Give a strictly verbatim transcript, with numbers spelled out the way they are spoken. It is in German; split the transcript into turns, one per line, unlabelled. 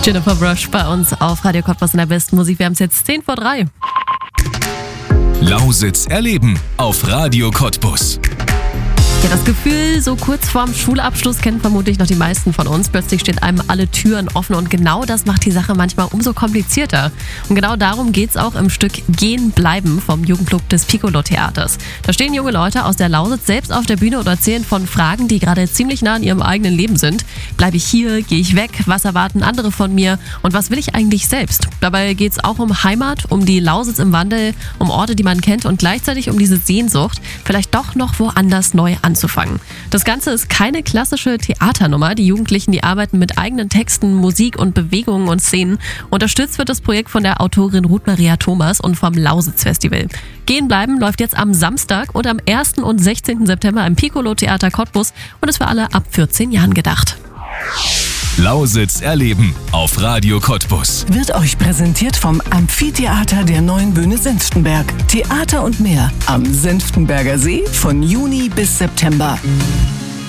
Jennifer Brush bei uns auf Radio Cottbus in der besten Musik. Wir haben es jetzt zehn vor drei.
Lausitz erleben auf Radio Cottbus.
Ja, das Gefühl, so kurz vorm Schulabschluss kennen vermutlich noch die meisten von uns. Plötzlich stehen einem alle Türen offen und genau das macht die Sache manchmal umso komplizierter. Und genau darum geht's auch im Stück Gehen bleiben vom Jugendclub des Piccolo-Theaters. Da stehen junge Leute aus der Lausitz selbst auf der Bühne und erzählen von Fragen, die gerade ziemlich nah an ihrem eigenen Leben sind. Bleibe ich hier? Gehe ich weg? Was erwarten andere von mir? Und was will ich eigentlich selbst? Dabei geht's auch um Heimat, um die Lausitz im Wandel, um Orte, die man kennt und gleichzeitig um diese Sehnsucht, vielleicht doch noch woanders neu anzufangen. Das Ganze ist keine klassische Theaternummer. Die Jugendlichen, die arbeiten mit eigenen Texten, Musik und Bewegungen und Szenen. Unterstützt wird das Projekt von der Autorin Ruth Maria Thomas und vom Lausitz Festival. Gehen bleiben läuft jetzt am Samstag und am ersten und sechzehnten September im Piccolo-Theater Cottbus und ist für alle ab vierzehn Jahren gedacht.
Lausitz erleben auf Radio Cottbus.
Wird euch präsentiert vom Amphitheater der Neuen Bühne Senftenberg. Theater und mehr am Senftenberger See von Juni bis September.